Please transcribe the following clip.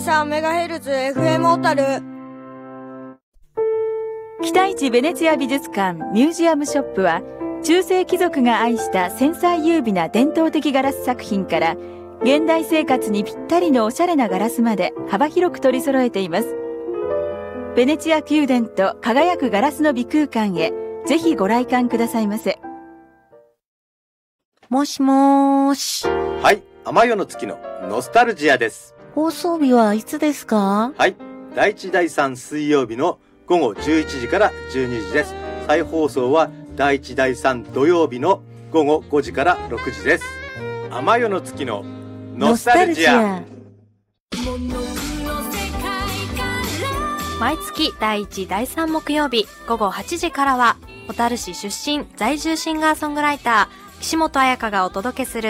3MHz FM 小樽。 北一ベネチア美術館ミュージアムショップは、中世貴族が愛した繊細優美な伝統的ガラス作品から現代生活にぴったりのおしゃれなガラスまで幅広く取り揃えています。ベネチア宮殿と輝くガラスの美空間へぜひご来館くださいませ。 もしもーし。 はい、天夜の月のノスタルジアです。 放送日はいつですか？ はい、第1第3水曜日の午後11時から12時です。再放送は第1第3土曜日の午後5時から6時です。天夜の月のノスタルジア。 毎月第1第3木曜日午後8時からは、小樽市出身在住シンガーソングライター岸本彩香がお届けする